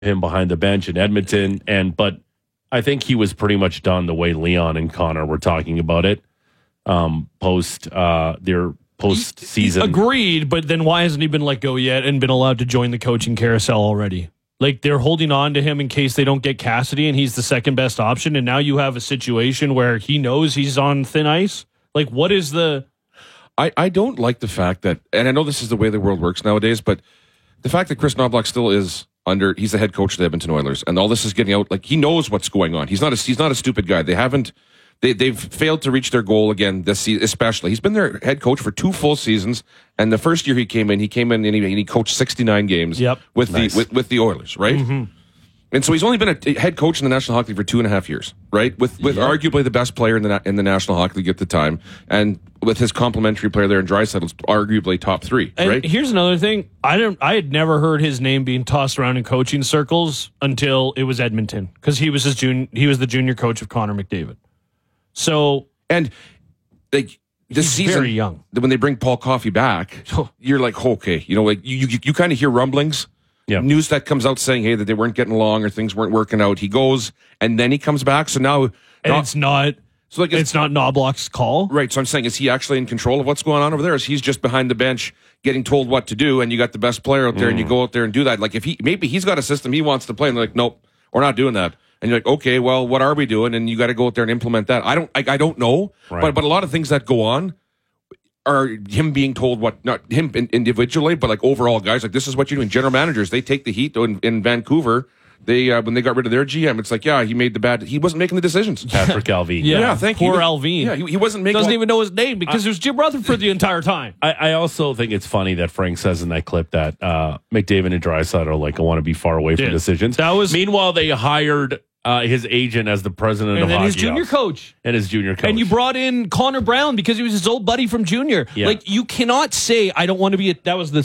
him behind the bench in Edmonton, but I think he was pretty much done the way Leon and Connor were talking about it post their postseason. Agreed, but then why hasn't he been let go yet and been allowed to join the coaching carousel already? Like, they're holding on to him in case they don't get Cassidy and he's the second best option, and now you have a situation where he knows he's on thin ice? Like, what is the... I don't like the fact that, and I know this is the way the world works nowadays, but the fact that Chris Knoblauch still is he's the head coach of the Edmonton Oilers, and all this is getting out, like, he knows what's going on. He's not a stupid guy. They've failed to reach their goal again this season, especially. He's been their head coach for 2 full seasons, and the first year he came in and he coached 69 games with the Oilers, right? Mm-hmm. And so he's only been a head coach in the National Hockey League for 2.5 years, right? With arguably the best player in the National Hockey League at the time, and with his complementary player there in Draisaitl's arguably top 3, and right? Here's another thing: I had never heard his name being tossed around in coaching circles until it was Edmonton, because he was the junior coach of Connor McDavid. So, and like this season, very young. When they bring Paul Coffey back, you're like, okay, like you kind of hear rumblings. Yep. News that comes out saying, hey, that they weren't getting along or things weren't working out. He goes and then he comes back. So now, it's not Knoblauch's call, right? So I'm saying, is he actually in control of what's going on over there? Is he's just behind the bench getting told what to do? And you got the best player out there, and you go out there and do that. Like, if maybe he's got a system he wants to play, and they're like, nope, we're not doing that. And you're like, okay, well, what are we doing? And you got to go out there and implement that. I don't know, right. but a lot of things that go on are him being told what, not him individually, but like overall guys, like, this is what you're doing. General managers, they take the heat in Vancouver. They when they got rid of their GM, it's like, he wasn't making the decisions. Patrick Alvin. yeah, thank you. Poor Alvin. Yeah, he wasn't making. Doesn't even know his name because it was Jim Rutherford the entire time. I also think it's funny that Frank says in that clip that McDavid and Draisaitl are like, I want to be far away from decisions. Meanwhile, they hired his agent as the president of hockey. And then his junior coach. And you brought in Connor Brown because he was his old buddy from junior. Yeah. Like, you cannot say, I don't want to be that was the